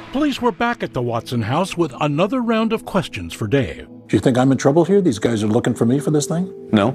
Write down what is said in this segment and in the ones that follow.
Police were back at the Watson house with another round of questions for Dave. Do you think I'm in trouble here? These guys are looking for me for this thing? No.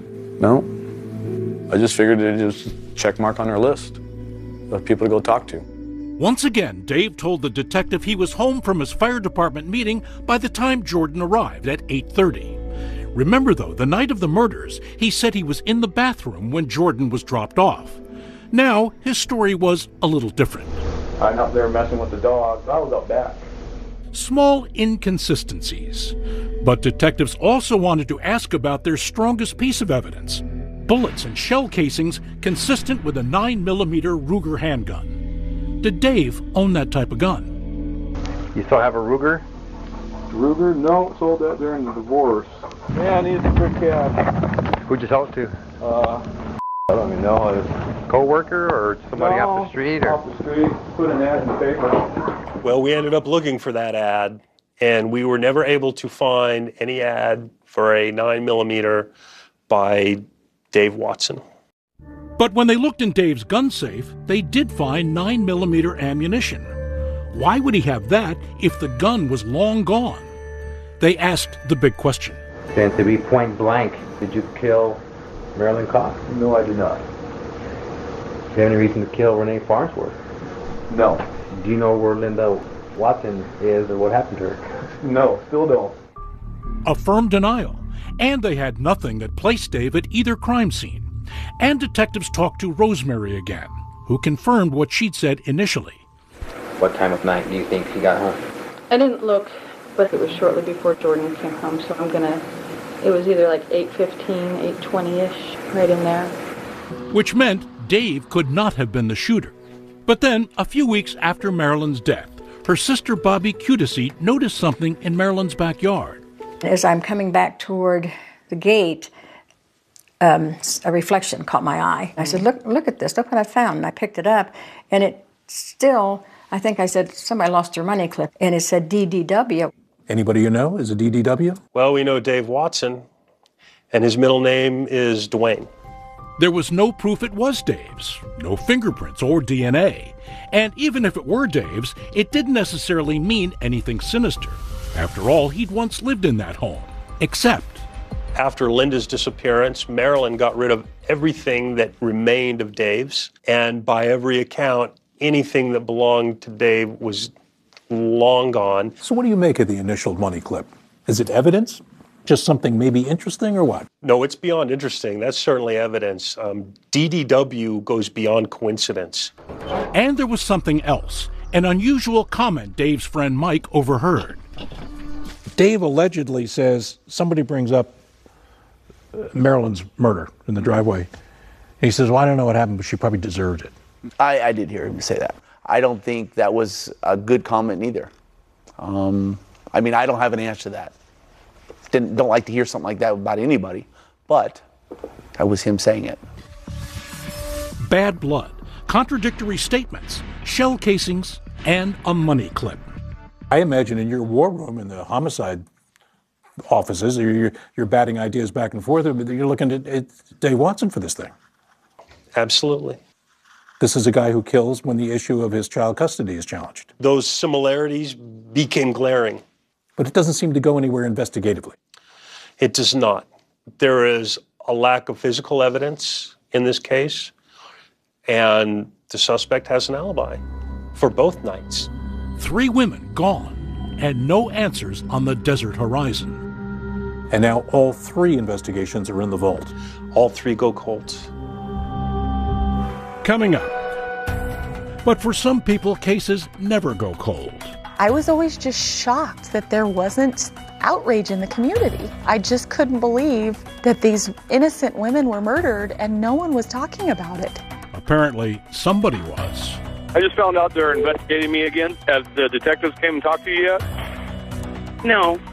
I just figured it'd just check mark on our list of people to go talk to. Once again, Dave told the detective he was home from his fire department meeting by the time Jordan arrived at 8:30. Remember, though, the night of the murders, he said he was in the bathroom when Jordan was dropped off. Now, his story was a little different. I'm out there messing with the dogs. I was out back. Small inconsistencies. But detectives also wanted to ask about their strongest piece of evidence: bullets and shell casings consistent with a 9mm Ruger handgun. Did Dave own that type of gun? You still have a Ruger? Ruger? No, sold that during the divorce. Yeah, I needed some quick cash. Who'd you sell it to? I don't even know. It was Co-worker or somebody off the street? Off the street. Put an ad in the paper. Well, we ended up looking for that ad, and we were never able to find any ad for a 9mm by Dave Watson. But when they looked in Dave's gun safe, they did find 9mm ammunition. Why would he have that if the gun was long gone? They asked the big question. Then to be point blank, did you kill Marilyn Cox? No, I did not. Do you have any reason to kill Renee Farnsworth? No. Do you know where Linda Watson is or what happened to her? No, still don't. A firm denial. And they had nothing that placed Dave at either crime scene. And detectives talked to Rosemary again, who confirmed what she'd said initially. What time of night do you think he got home? I didn't look, but it was shortly before Jordan came home, so it was either like 8:15, 8:20-ish, right in there. Which meant Dave could not have been the shooter. But then, a few weeks after Marilyn's death, her sister Bobby Cutesy noticed something in Marilyn's backyard. As I'm coming back toward the gate, a reflection caught my eye. I said, look at this, look what I found. And I picked it up, and it still, I think I said, somebody lost their money clip, and it said DDW. Anybody you know is a DDW? Well, we know Dave Watson, and his middle name is Dwayne. There was no proof it was Dave's, no fingerprints or DNA. And even if it were Dave's, it didn't necessarily mean anything sinister. After all, he'd once lived in that home. Except, after Linda's disappearance, Marilyn got rid of everything that remained of Dave's, and by every account, anything that belonged to Dave was long gone. So what do you make of the initial money clip? Is it evidence? Just something maybe interesting or what? No, it's beyond interesting. That's certainly evidence. DDW goes beyond coincidence. And there was something else, an unusual comment Dave's friend Mike overheard. Dave allegedly says somebody brings up Marilyn's murder in the driveway. And he says, well, I don't know what happened, but she probably deserved it. I did hear him say that. I don't think that was a good comment either. I mean, I don't have an answer to that. Don't like to hear something like that about anybody, but that was him saying it. Bad blood, contradictory statements, shell casings, and a money clip. I imagine in your war room in the homicide offices, you're batting ideas back and forth. You're looking at Dave Watson for this thing. Absolutely. This is a guy who kills when the issue of his child custody is challenged. Those similarities became glaring. But it doesn't seem to go anywhere investigatively. It does not. There is a lack of physical evidence in this case, and the suspect has an alibi for both nights. 3 women gone, and no answers on the desert horizon. And now all 3 investigations are in the vault. All 3 go cold. Coming up. But for some people, cases never go cold. I was always just shocked that there wasn't outrage in the community. I just couldn't believe that these innocent women were murdered and no one was talking about it. Apparently, somebody was. I just found out they're investigating me again. Have the detectives came and talked to you yet? No.